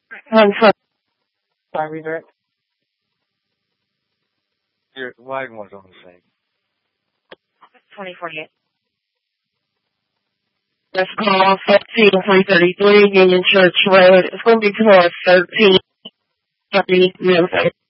Sorry, redirect. Your line was on the same. 2048. Let's call 15333 Union Church Road. It's going to be towards 1330 real estate.